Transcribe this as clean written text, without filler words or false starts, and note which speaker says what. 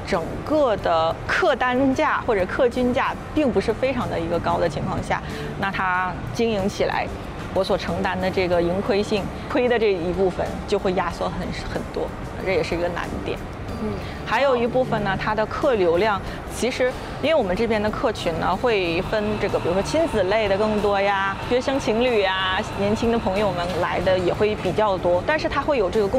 Speaker 1: 整个的客单价或者客均价并不是非常的一个高的情况下，那它经营起来，我所承担的这个盈亏性亏的这一部分就会压缩很多，这也是一个难点。还有一部分呢，它的客流量其实，因为我们这边的客群呢会分这个，比如说亲子类的更多呀，学生情侣呀，年轻的朋友们来的也会比较多，但是它会有这个